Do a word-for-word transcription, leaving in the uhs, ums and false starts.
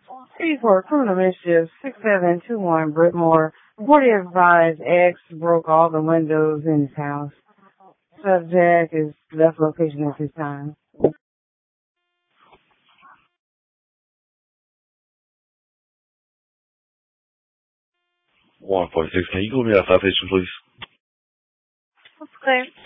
Three for criminal mischief, six seven two one Britmore. Reported advised X broke all the windows in his house. Subject is left location at this time. one forty-six, can you go me that five station, please? What's clear?